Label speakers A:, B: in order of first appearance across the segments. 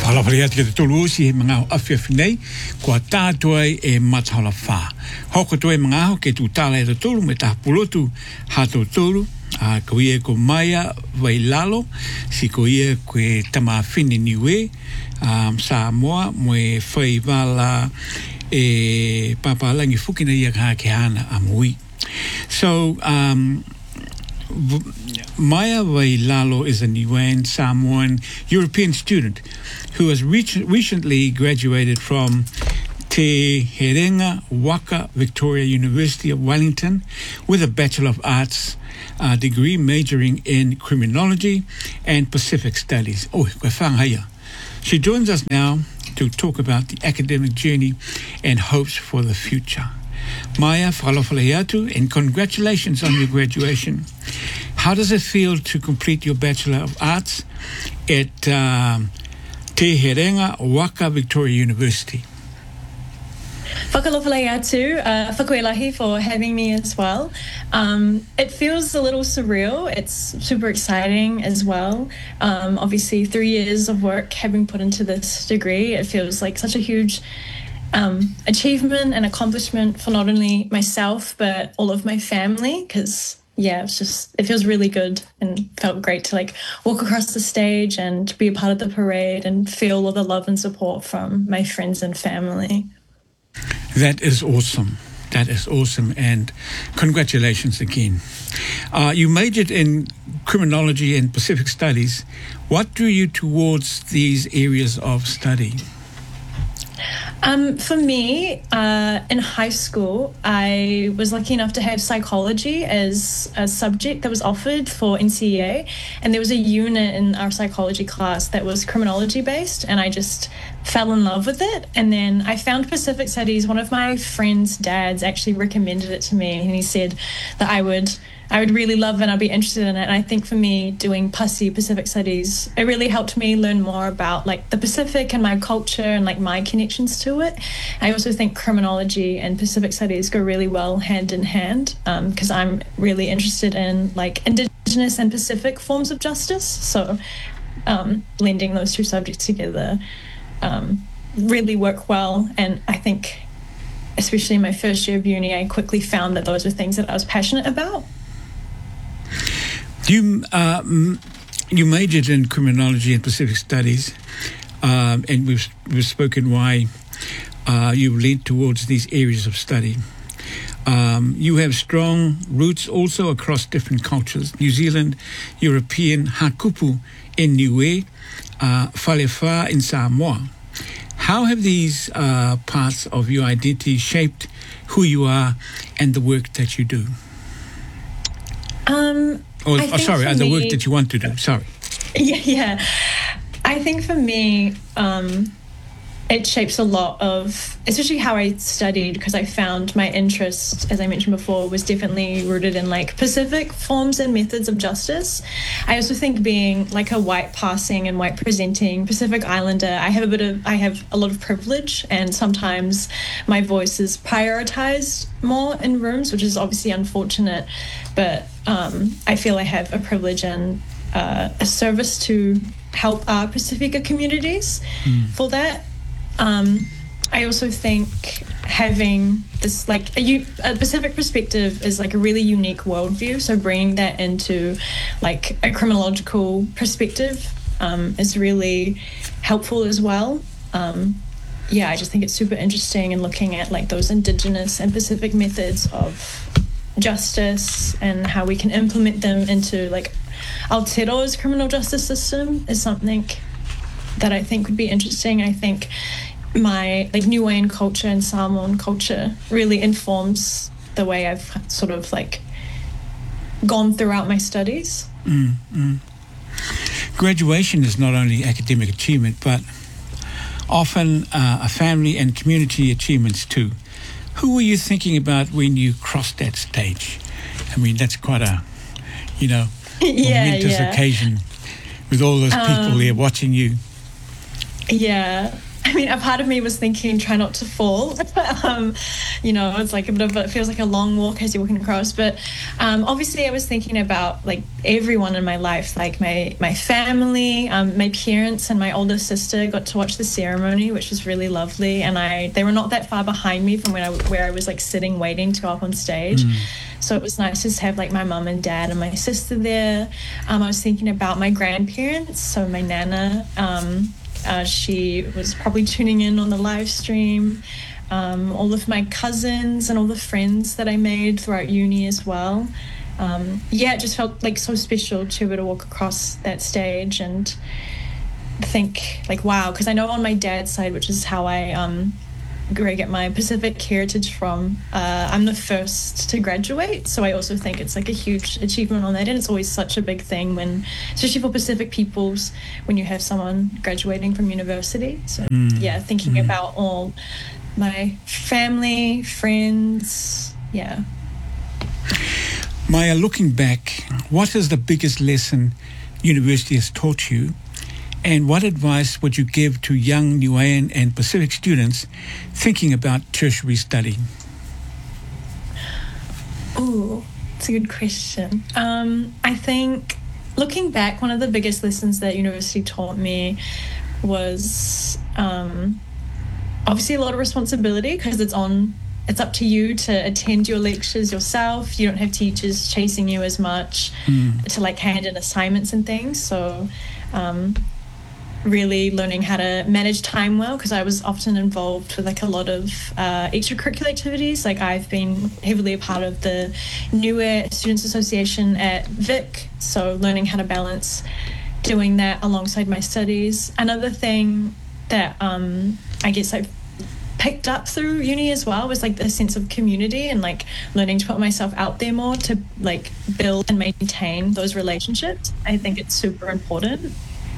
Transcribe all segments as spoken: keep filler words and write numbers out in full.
A: Whalawhare atu ke te tolu osi he mga awhiawhi nei, kua tātua e matala whā. Hoko toi mga aho ke tu tāla e te tolu me tā pulotu hato tolu, a ko ia ko Maia Wailalo, si ko ia koe tama whini niwe, um, Samoa, mo e whai wala e papalangi whukina ia ka ke hana a mui. So, um, Maia Wailalo is a Niuean Samoan European student who has reach, recently graduated from Te Herenga Waka Victoria University of Wellington with a Bachelor of Arts uh, degree majoring in criminology and Pacific Studies. Oh, koe whangaia. She joins us now to talk about the academic journey and hopes for the future. Maia, whalawhale atu, and congratulations on your graduation. How does it feel to complete your Bachelor of Arts at um, Te Herenga Waka Victoria University?
B: Whakalofale atu, uh, whakuelahi for having me as well. Um, it feels a little surreal. It's super exciting as well. Um, obviously, three years of work having put into this degree, it feels like such a huge um, achievement and accomplishment for not only myself, but all of my family, because yeah, it's just, it feels really good and felt great to like walk across the stage and be a part of the parade and feel all the love and support from my friends and family.
A: That is awesome. That is awesome. And congratulations again. Uh, you majored in criminology and Pacific Studies. What drew you towards these areas of study?
B: Um, for me, uh, in high school, I was lucky enough to have psychology as a subject that was offered for N C E A, and there was a unit in our psychology class that was criminology based, and I just fell in love with it. And then I found Pacific Studies. One of my friend's dads actually recommended it to me, and he said that I would I would really love it, I'd be interested in it. And I think for me, doing P U S I, Pacific Studies, it really helped me learn more about like the Pacific and my culture and like my connections to it. I also think criminology and Pacific Studies go really well hand in hand, because um, I'm really interested in like Indigenous and Pacific forms of justice. So um, blending those two subjects together um, really work well. And I think, especially in my first year of uni, I quickly found that those were things that I was passionate about.
A: You uh, you majored in criminology and Pacific Studies, um, and we've we've spoken why uh, you leaned towards these areas of study. Um, you have strong roots also across different cultures: New Zealand, European, Hakupu in Niue, uh, Whalewha in Samoa. How have these uh, parts of your identity shaped who you are and the work that you do?
B: Um.
A: Oh, oh sorry, and the me, work that you want to do. Sorry.
B: Yeah, yeah. I think for me, um, it shapes a lot of, especially how I studied, because I found my interest, as I mentioned before, was definitely rooted in like Pacific forms and methods of justice. I also think being like a white passing and white presenting Pacific Islander, I have a bit of, I have a lot of privilege, and sometimes my voice is prioritized more in rooms, which is obviously unfortunate, but um, I feel I have a privilege and uh, a service to help our Pacifica communities mm. for that. Um, I also think having this like a, a Pacific perspective is like a really unique worldview. So bringing that into like a criminological perspective um, is really helpful as well. Um, yeah, I just think it's super interesting and looking at like those Indigenous and Pacific methods of justice and how we can implement them into like Aotearoa's criminal justice system is something that I think would be interesting. I think my like Niuean culture and Samoan culture really informs the way I've sort of like gone throughout my studies.
A: Mm, mm. Graduation is not only academic achievement, but often uh, a family and community achievements too. Who were you thinking about when you crossed that stage? I mean, that's quite a, you know,
B: yeah,
A: momentous
B: yeah.
A: occasion with all those people um, there watching you.
B: Yeah. mean, a part of me was thinking, try not to fall. um, you know, it's like a bit of a, it feels like a long walk as you're walking across. But um, obviously, I was thinking about like everyone in my life, like my my family, um, my parents, and my older sister got to watch the ceremony, which was really lovely. And I they were not that far behind me from when I where I was like sitting waiting to go up on stage. Mm. So it was nice to have like my mum and dad and my sister there. Um, I was thinking about my grandparents, so my nana. Um, uh, she was probably tuning in on the live stream. Um, all of my cousins and all the friends that I made throughout uni as well. Um, yeah, it just felt like so special to be able to walk across that stage and think like, wow, because I know on my dad's side, which is how I um, get my Pacific heritage from, uh, I'm the first to graduate. So I also think it's like a huge achievement on that. And it's always such a big thing when, especially for Pacific peoples, when you have someone graduating from university. So mm. yeah, thinking mm. about all my family, friends, yeah.
A: Maya, looking back, what is the biggest lesson university has taught you? And what advice would you give to young Niuean and Pacific students thinking about tertiary study?
B: Oh, it's a good question. Um, I think looking back, one of the biggest lessons that university taught me was um, obviously a lot of responsibility because it's on it's up to you to attend your lectures yourself. You don't have teachers chasing you as much mm. to like hand in assignments and things. So um, really learning how to manage time well, because I was often involved with like a lot of uh, extracurricular activities. Like I've been heavily a part of the Niue Students Association at Vic. So learning how to balance doing that alongside my studies. Another thing that um, I guess I've picked up through uni as well was like the sense of community and like learning to put myself out there more to like build and maintain those relationships. I think it's super important.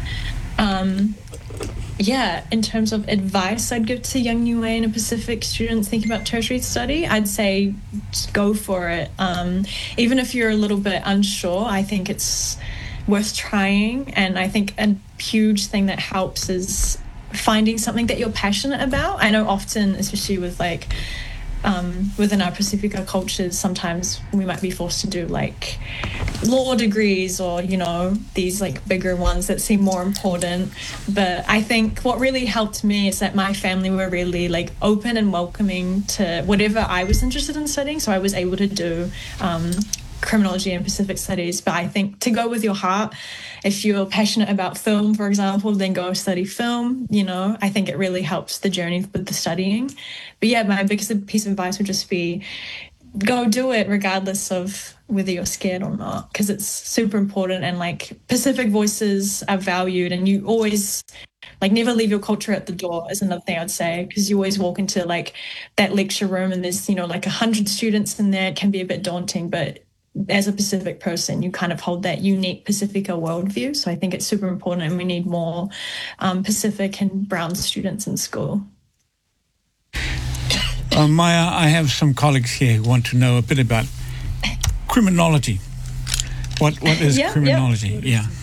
B: Um, yeah, in terms of advice I'd give to young Niuean and Pacific students thinking about tertiary study, I'd say just go for it. Um, even if you're a little bit unsure, I think it's worth trying. And I think a huge thing that helps is finding something that you're passionate about. I know often, especially with like um, within our Pacifica cultures, sometimes we might be forced to do like law degrees or, you know, these like bigger ones that seem more important. But I think what really helped me is that my family were really like open and welcoming to whatever I was interested in studying. So I was able to do um, criminology and Pacific studies. But I think to go with your heart, if you're passionate about film, for example, then go study film. You know, I think it really helps the journey with the studying. But yeah, my biggest piece of advice would just be go do it regardless of whether you're scared or not, because it's super important. And like Pacific voices are valued, and you always like never leave your culture at the door is another thing I'd say, because you always walk into like that lecture room and there's, you know, like a hundred students in there. It can be a bit daunting, but as a Pacific person, you kind of hold that unique Pacifica worldview. So I think it's super important, and we need more um, Pacific and brown students in school.
A: Uh, Maya, I have some colleagues here who want to know a bit about criminology. What What is yeah, criminology? Yeah. yeah.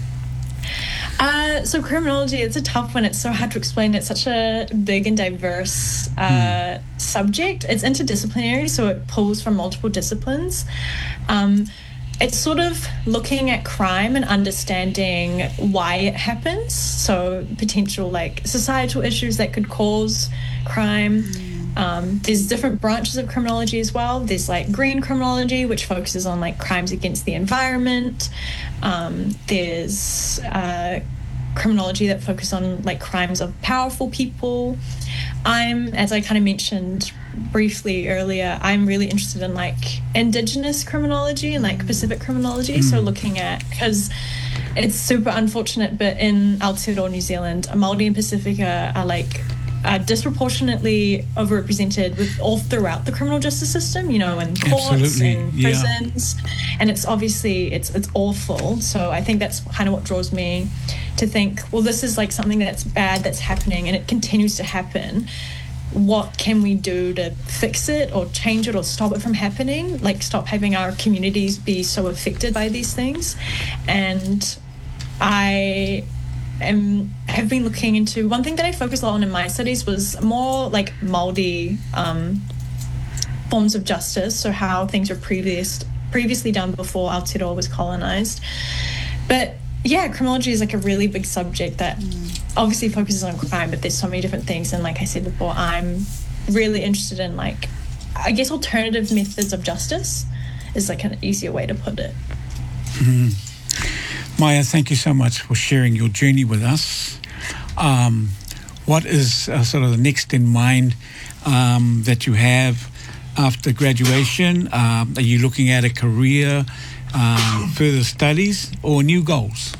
B: Uh, so criminology, it's a tough one. It's so hard to explain. It's such a big and diverse uh, mm. subject. It's interdisciplinary, so it pulls from multiple disciplines. Um, it's sort of looking at crime and understanding why it happens. So potential like societal issues that could cause crime. Mm. Um, there's different branches of criminology as well. There's like green criminology, which focuses on like crimes against the environment. Um, there's uh, criminology that focuses on like crimes of powerful people. I'm, as I kind of mentioned briefly earlier, I'm really interested in like indigenous criminology and like Pacific criminology. Mm. So looking at, because it's super unfortunate, but in Aotearoa, New Zealand, Māori and Pacifica are like are disproportionately overrepresented with all throughout the criminal justice system, you know, in courts
A: Absolutely.
B: and prisons. Yeah. And it's obviously, it's it's awful. So I think that's kind of what draws me to think, well, this is like something that's bad that's happening and it continues to happen. What can we do to fix it or change it or stop it from happening? Like stop having our communities be so affected by these things. And I am have been looking into, one thing that I focused a lot on in my studies was more like Māori um, forms of justice, so how things were previous, previously done before Aotearoa was colonised. But yeah, criminology is like a really big subject that mm. obviously focuses on crime, but there's so many different things. And like I said before, I'm really interested in like, I guess alternative methods of justice is like an easier way to put it.
A: Mm-hmm. Maya, thank you so much for sharing your journey with us. Um, what is uh, sort of the next in mind um, that you have after graduation? Um, are you looking at a career, um, further studies, or new goals?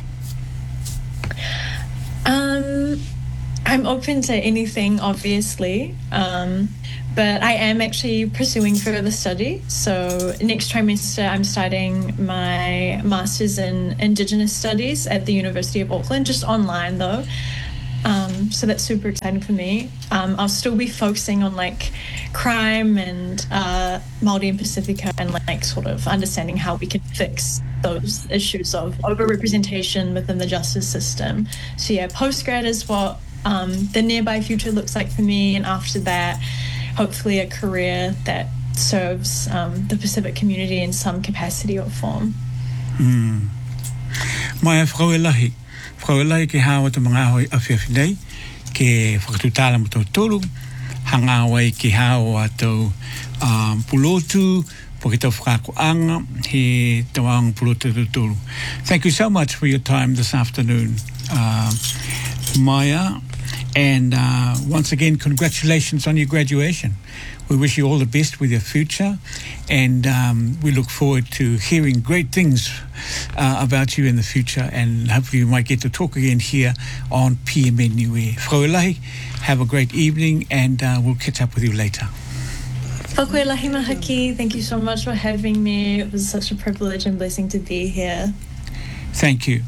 B: Um, I'm open to anything, obviously. Um, but I am actually pursuing further study. So next trimester, I'm starting my master's in Indigenous Studies at the University of Auckland, just online though. Um, so that's super exciting for me. Um, I'll still be focusing on like crime and uh, Māori and Pacifica and like sort of understanding how we can fix those issues of overrepresentation within the justice system. So yeah, postgrad is what um, the nearby future looks like for me, and after that, hopefully a career that serves um, the Pacific community in some capacity or form.
A: Mm. Maya whakauelahi. Whakauelahi ke hawa te mga ahoi awhiawhinei, ke whakatutala mo tau tolu, hanga wai ke hawa tau um, pulotu, po ke tau whakakoanga, he tawang pulotu tau tolu. Thank you so much for your time this afternoon, uh, Maya. And uh, once again, congratulations on your graduation. We wish you all the best with your future, and um, we look forward to hearing great things uh, about you in the future, and hopefully we might get to talk again here on P M N Niue. Whauelahi, have a great evening, and uh, we'll catch up with you later.
B: Whakuelahi Mahaki, thank you so much for having me. It was such a privilege and blessing to be here.
A: Thank you.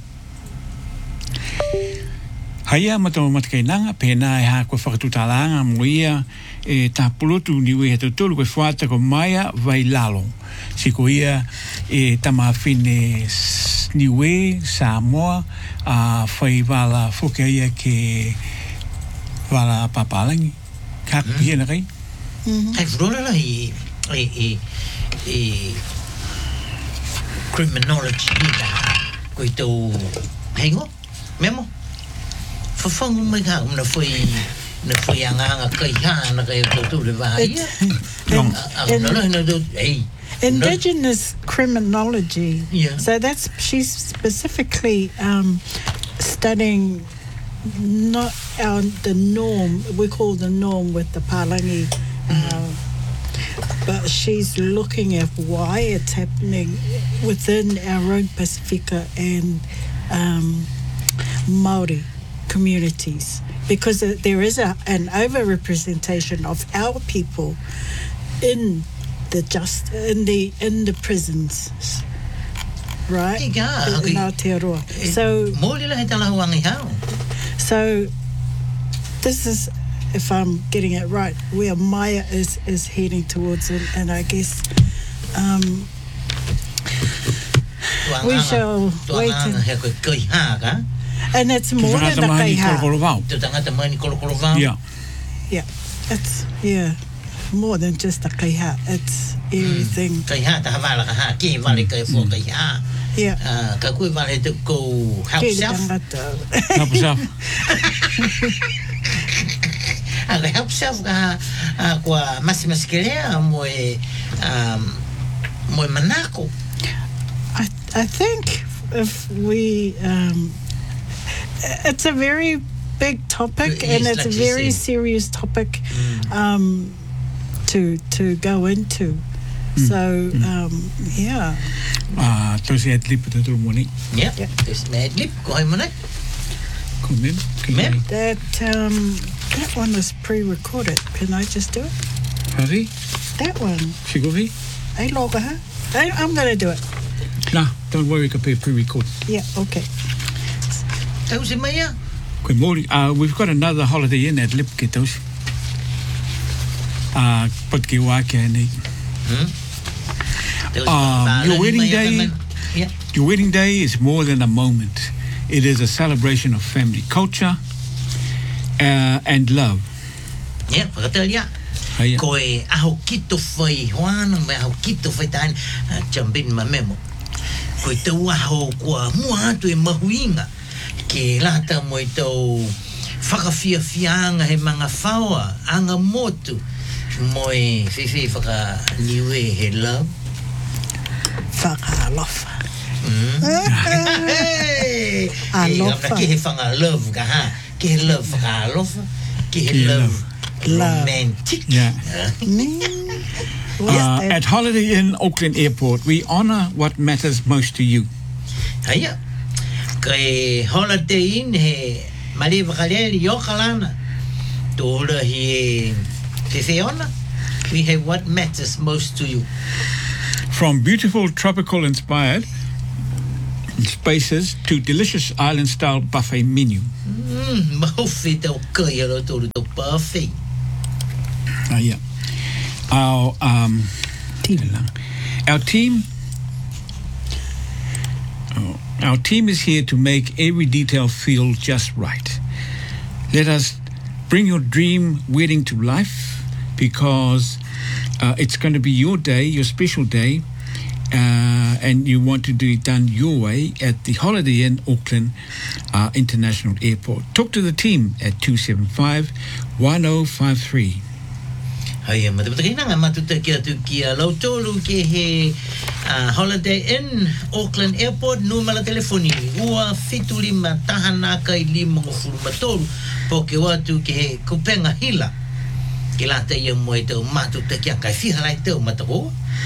A: Haia matau matakainanga, pēnā e hā koe whakatutalanga mo ia e tā pulotu niwe he tautolu koe whāta ko Maya Vailalo. Si ko ia e tamawhine niwe Samoa a whai wala whoke ia ke wala papalangi. Ka pia na kai?
C: Kai whrora i e e criminology koe tau hengo, memo? Whawhangu mai ka na whai na whai anga kai ha na kai tau le vahia.
D: Indigenous criminology.
C: Yeah.
D: So that's she's specifically um, studying not our, the norm we call the norm with the Palangi, uh, but she's looking at why it's happening within our own Pacifica and um, Māori communities, because there is a, an over-representation of our people in the just in the in the prisons, right? In Aotearoa. So so this is, if I'm getting it right, where Maya is is heading towards it, and I guess um, we shall wait. And, And it's more than a kaiha.
A: Yeah.
D: Yeah. It's, yeah, more than just a kaiha. It's everything.
C: Kaiha ta havala ka ki vale ka fo kaiha.
D: Yeah.
C: Ah, ka ku vale to go help self.
A: Help self.
C: Ah, help self ka kwa masimaskelea mo um mo manako.
D: I I think if we um it's a very big topic, and it's a very serious topic um, to to go into. Mm. So um, yeah.
A: Ah, tosi adlip tu tu moni.
C: Yeah. Tosi adlip ko ay moni.
A: Kumem.
D: That um, that one was pre-recorded. Can I just do it?
A: Hurry.
D: That one.
A: Shigovi.
D: Hey, loga, huh? I'm gonna do it.
A: Nah, don't worry. Can be pre-record.
D: Yeah. Okay.
C: Tausi Maya?
A: Koe mori, uh, we've got another holiday in at Lipke tausi. Uh, pat ke wake nei. Um, your wedding day,
C: yeah.
A: your wedding day is more than a moment. It is a celebration of family culture, uh, and love.
C: Yeah, whakatel ia.
A: Haia.
C: Ko e aho kito whai hoana, me aho kito whai tāne, jump in ma memo. Ko i tau aho kua mua atu e mahuinga, ke lata mo i tau whakawhia-whianga he mga whaua, anga motu, mo e whiwhi whaka niwe he love.
D: Whakalofa.
C: Hey!
D: Alofa.
C: Ke he whanga love ka ha, ke he love whakalofa, ke he
A: Ke
C: love
D: Love.
C: romantic.
A: Yeah. Uh,
D: Yes,
A: at Holiday Inn Auckland Airport, we honor what matters most to you.
C: Haia. Kai Holiday Inn he mali vakaleli yokalana. Tola he Fefeona. We have what matters most to you.
A: From beautiful tropical inspired spaces to delicious island style buffet menu.
C: Mm, maufi tau kai alo tolu tau buffet.
A: Uh, yeah. Our um, our team oh, our team is here to make every detail feel just right. Let us bring your dream wedding to life, because uh, it's going to be your day, your special day, uh, and you want to do it done your way at the Holiday Inn Auckland uh, International Airport. Talk to the team at two seven five, one oh five three.
C: Haia, matamatakina nga matuta ki atu ki a lautolu ke he uh, Holiday Inn Auckland Airport, numala telefoni ua fitu lima tahana kai lima ngofuru matolu po ke watu ke he kupenga hila ke lata ia moe tau matuta ki a kai whihalai tau matako.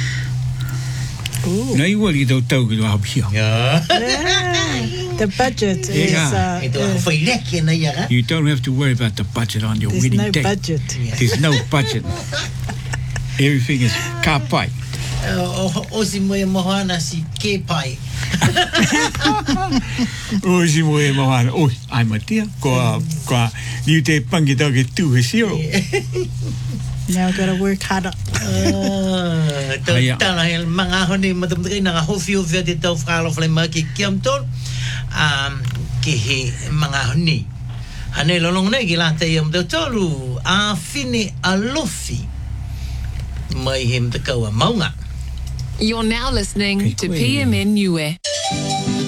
D: Ooh.
A: Nei wali tau tau ki wā pia.
C: Yeah.
D: The budget is.
A: Yeah.
D: Uh,
C: Ito
D: uh,
C: a whaireke na ia ka.
A: You don't have to worry about the budget on your
D: there's
A: wedding
D: no
A: day.
D: budget.
A: There's no budget. Everything is ka pai.
C: O o si moe mohana si ke pai.
A: O si mo e mahana. Oi, ai matia. Koa, koa, niu te pangi tau ke tū he siro.
D: Now got to work harder.
C: Ah, tau
A: Haia.
C: tana he mga honi matamatakina nga hofi hofi ati tau whakalofale ma ki kiam tol. Um, ke he mga honi. Hane lolong nei ki lata iam tau tolu. A fine alofi. Mai him te kaua maunga.
E: You're now listening to
A: Kei koe.
E: P M N Niue.